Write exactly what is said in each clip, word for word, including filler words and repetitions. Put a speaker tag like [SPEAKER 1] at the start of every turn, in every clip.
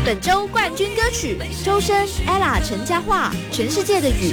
[SPEAKER 1] 本周冠军歌曲周深、ella、陈嘉桦，《全世界的雨》。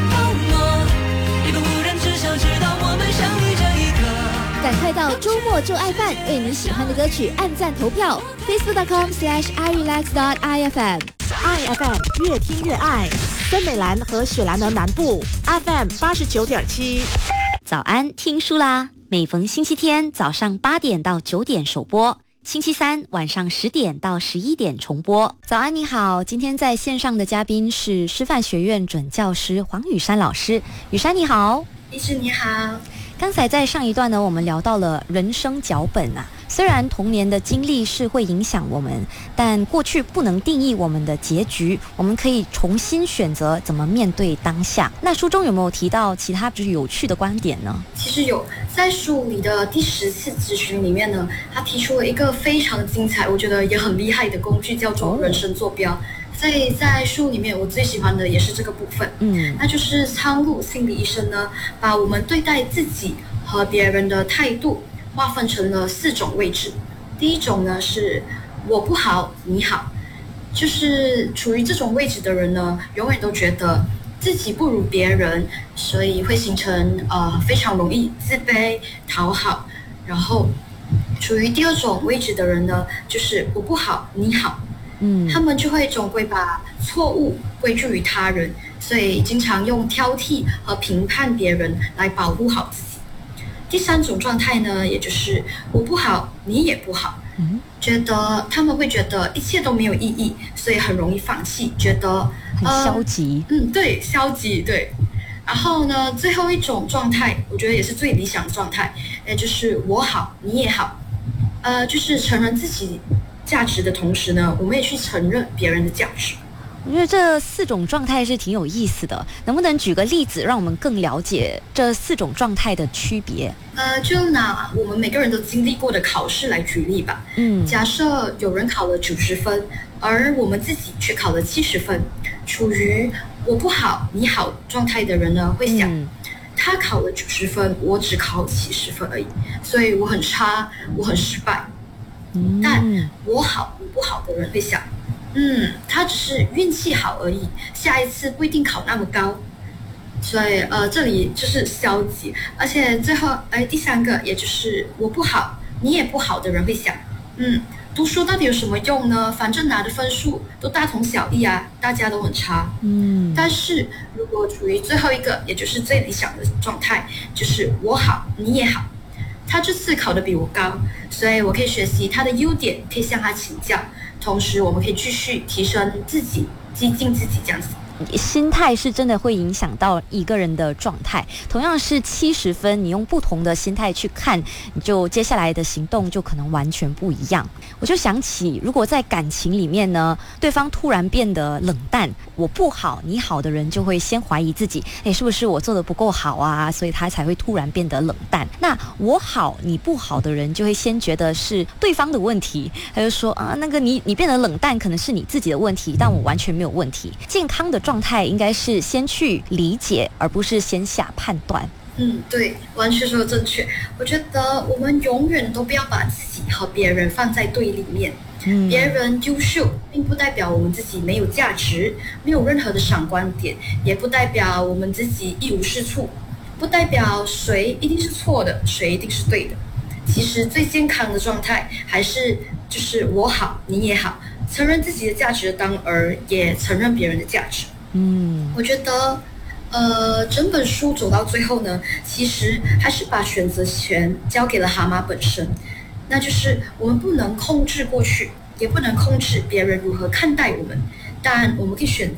[SPEAKER 1] 赶快到周末就爱饭，为你喜欢的歌曲按赞投票 facebook dot com slash i relax dot i f m
[SPEAKER 2] i f m 越听越爱，森美兰和雪兰莪南部 F M 八十九点七。
[SPEAKER 3] 早安，听书啦！每逢星期天早上八点到九点首播，星期三晚上十点到十一点重播。早安，你好，今天在线上的嘉宾是师范学院准教师黄雨珊老师。雨珊你好。
[SPEAKER 4] 医师你好。
[SPEAKER 3] 刚才在上一段呢，我们聊到了人生脚本啊。虽然童年的经历是会影响我们，但过去不能定义我们的结局，我们可以重新选择怎么面对当下。那书中有没有提到其他就是有趣的观点呢？
[SPEAKER 4] 其实有，在书里的第十次咨询里面呢，他提出了一个非常精彩，我觉得也很厉害的工具，叫做人生坐标。所以在书里面我最喜欢的也是这个部分，嗯，那就是苍鹭心理医生呢，把我们对待自己和别人的态度划分成了四种位置。第一种呢是我不好你好，就是处于这种位置的人呢，永远都觉得自己不如别人，所以会形成呃非常容易自卑讨好。然后处于第二种位置的人呢，就是我不好你好，嗯，他们就会总会把错误归咎于他人，所以经常用挑剔和评判别人来保护好自己。第三种状态呢，也就是我不好你也不好，嗯，觉得他们会觉得一切都没有意义，所以很容易放弃，觉得
[SPEAKER 3] 很消极，
[SPEAKER 4] 呃、嗯，对，消极，对。然后呢，最后一种状态，我觉得也是最理想的状态，也就是我好你也好，呃，就是承认自己价值的同时呢，我们也去承认别人的价值。
[SPEAKER 3] 我觉得这四种状态是挺有意思的，能不能举个例子，让我们更了解这四种状态的区别？
[SPEAKER 4] 呃，就拿我们每个人都经历过的考试来举例吧。嗯，假设有人考了九十分，而我们自己却考了七十分，处于我不好你好状态的人呢，会想，嗯，他考了九十分，我只考七十分而已，所以我很差，我很失败。嗯，但我好你不好的人会想，嗯，他只是运气好而已，下一次不一定考那么高。所以呃，这里就是消极。而且最后哎，第三个也就是我不好你也不好的人会想，嗯，读书到底有什么用呢？反正拿的分数都大同小异啊，大家都很差。嗯，但是如果处于最后一个，也就是最理想的状态，就是我好你也好，他这次考得比我高，所以我可以学习他的优点，可以向他请教，同时我们可以继续提升自己，激进自己这样子。
[SPEAKER 3] 心态是真的会影响到一个人的状态，同样是七十分，你用不同的心态去看，你就接下来的行动就可能完全不一样。我就想起，如果在感情里面呢，对方突然变得冷淡，我不好你好的人就会先怀疑自己，诶，是不是我做得不够好啊，所以他才会突然变得冷淡。那我好你不好的人就会先觉得是对方的问题，他就说啊，那个你你变得冷淡可能是你自己的问题，但我完全没有问题。健康的状态应该是先去理解，而不是先下判断。
[SPEAKER 4] 嗯，对，完全说的正确。我觉得我们永远都不要把自己和别人放在对立面。嗯，别人优秀并不代表我们自己没有价值，没有任何的闪光点，也不代表我们自己一无是处，不代表谁一定是错的，谁一定是对的。其实最健康的状态还是就是我好你也好，承认自己的价值，当而也承认别人的价值。嗯，我觉得呃，整本书走到最后呢，其实还是把选择权交给了蛤蟆本身，那就是我们不能控制过去，也不能控制别人如何看待我们，但我们可以选择